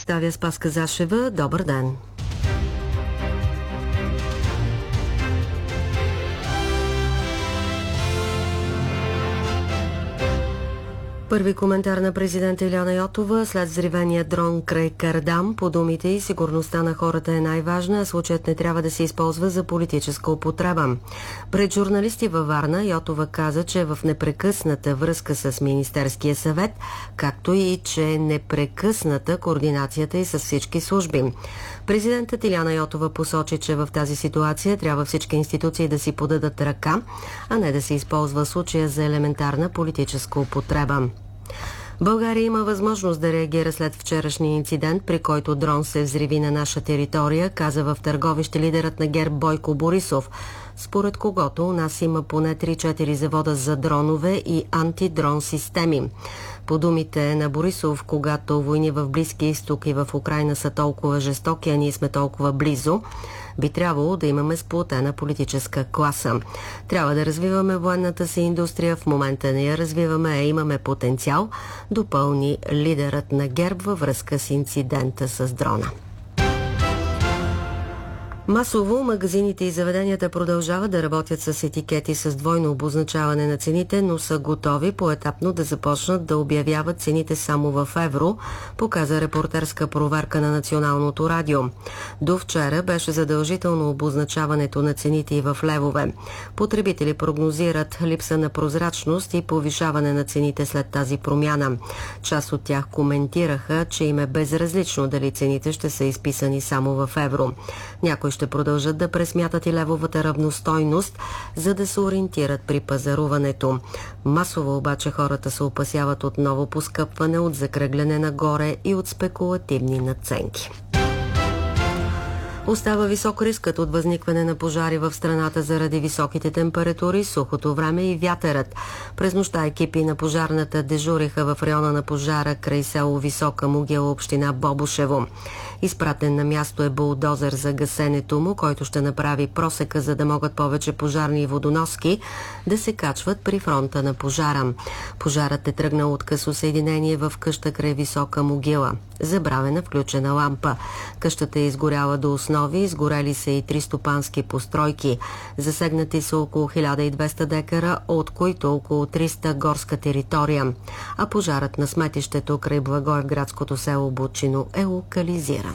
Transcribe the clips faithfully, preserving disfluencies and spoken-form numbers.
представя Спаска Зашева. Добър ден! Първи коментар на президента Илияна Йотова след взривения дрон край Кардам. По думите и сигурността на хората е най-важна, а случаят не трябва да се използва за политическа употреба. Пред журналисти във Варна Йотова каза, че е в непрекъсната връзка с Министерския съвет, както и че е непрекъсната координацията и с всички служби. Президентът Илияна Йотова посочи, че в тази ситуация трябва всички институции да си подадат ръка, а не да се използва случая за елементарна политическа употреба. България има възможност да реагира след вчерашния инцидент, при който дрон се взриви на наша територия, каза в Търговище лидерът на ГЕРБ Бойко Борисов, според когото у нас има поне три-четири завода за дронове и антидрон системи. По думите на Борисов, когато войни в Близкия изток и в Украйна са толкова жестоки, а ние сме толкова близо, би трябвало да имаме сплотена политическа класа. Трябва да развиваме военната си индустрия, в момента не я развиваме, а имаме потенциал, допълни лидерът на ГЕРБ във връзка с инцидента с дрона. Масово магазините и заведенията продължават да работят с етикети с двойно обозначаване на цените, но са готови поетапно да започнат да обявяват цените само в евро, показа репортерска проверка на Националното радио. До вчера беше задължително обозначаването на цените и в левове. Потребители прогнозират липса на прозрачност и повишаване на цените след тази промяна. Част от тях коментираха, че им е безразлично дали цените ще са изписани само в евро. Някои ще продължат да пресмятат и левовата равностойност, за да се ориентират при пазаруването. Масово обаче хората се опасяват от ново поскъпване, от закръгляне нагоре и от спекулативни надценки. Остава висок рискът от възникване на пожари в страната заради високите температури, сухото време и вятърът. През нощта екипи на пожарната дежуриха в района на пожара край село Висока Могила, община Бобошево. Изпратен на място е булдозер за гасенето му, който ще направи просека, за да могат повече пожарни и водоноски да се качват при фронта на пожара. Пожарът е тръгнал от късосъединение в къща край Висока Могила. Забравена включена лампа. Къщата е изгоряла до основи, изгорели са и три стопански постройки. Засегнати са около хиляда и двеста декара, от които около триста горска територия. А пожарът на сметището край Благоевградското село Бучино е локализиран.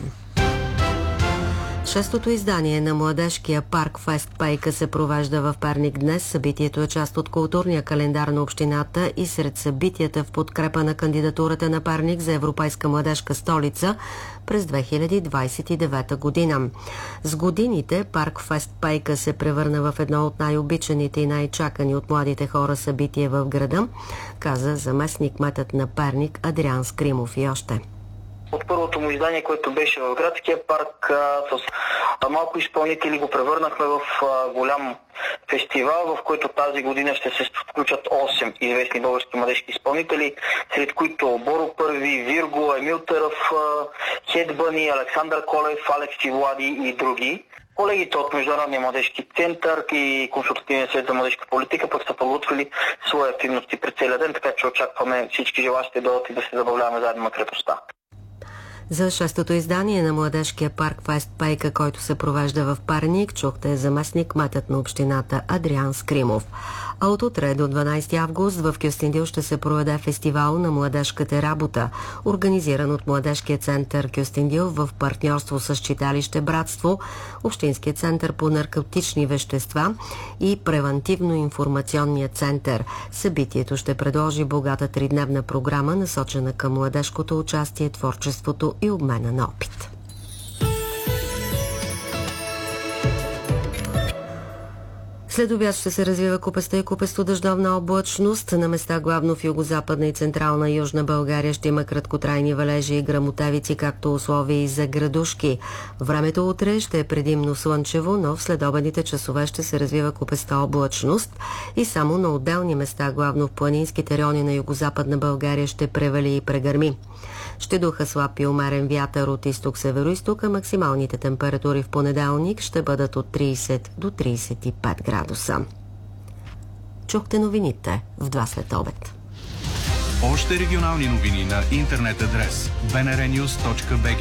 Шестото издание на младежкия парк Фест Пейка се провежда в Перник днес. Събитието е част от културния календар на общината и сред събитията в подкрепа на кандидатурата на Перник за Европейска младежка столица през две хиляди двадесет и девета година. С годините парк Фест Пейка се превърна в едно от най-обичаните и най-чакани от младите хора събития в града, каза заместник-кметът на Перник Адриан Скримов и още. От първото му издание, което беше в градския парк, а, с а, малко изпълнители го превърнахме в а, голям фестивал, в който тази година ще се включат осем известни български младежки изпълнители, сред които Боро Първи, Вирго, Емил Търъв, Хедбъни, Александър Колев, Алекси Влади и други. Колегите от Международния младежки център и Консултативния съвет за младежка политика пък са подготвили свои активности през целия ден, така че очакваме всички желащи да дойдат и да се забавляваме заедно на крепостта. За шестото издание на младежкия парк Фест Пейка, който се провежда в Перник, чухте заместник-кметът на общината Адриан Скримов. А от утре до дванадесети август в Кюстендил ще се проведе фестивал на младежката работа, организиран от Младежкия център Кюстендил в партньорство с читалище Братство, Общинския център по наркотични вещества и Превантивно-информационния център. Събитието ще предложи богата тридневна програма, насочена към младежкото участие, творчеството и обмена на опит. След обяд ще се развива купеста и купесто-дъждовна облачност. На места главно в югозападна и централна южна България ще има краткотрайни валежи и гръмотевици, както условия и за градушки. Времето утре ще е предимно слънчево, но в следобедните часове ще се развива купеста облачност и само на отделни места, главно в планинските райони на югозападна България, ще превали и прегърми. Ще духа слаб и умерен вятър от изток-североизток, а максималните температури в понеделник ще бъдат от тридесет до тридесет и пет градуса. Чухте новините в два след обед. Още регионални новини на интернет адрес би ен ар нюз точка би джи.